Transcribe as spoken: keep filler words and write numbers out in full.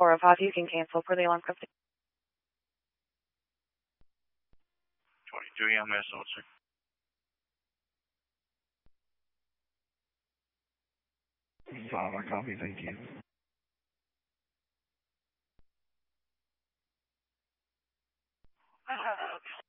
four oh five, you can cancel for the alarm company. twenty-two E M S, officer. Five, I copy, thank you. Uh,